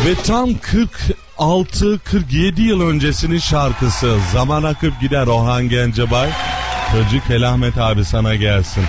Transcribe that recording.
Ve tam 46-47 yıl öncesinin şarkısı. Zaman akıp gider Orhan Gencebay. Kırcık Ahmet abi sana gelsin.